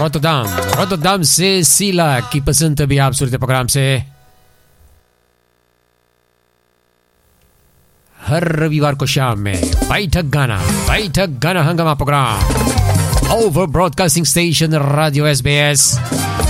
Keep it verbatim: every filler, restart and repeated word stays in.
Rotterdam Rotterdam से सीला की पसंद भी आप सुनते प्रोग्राम से हर रविवार को शाम में बैठक गाना बैठक गाना हंगामा programme over broadcasting station radio S B S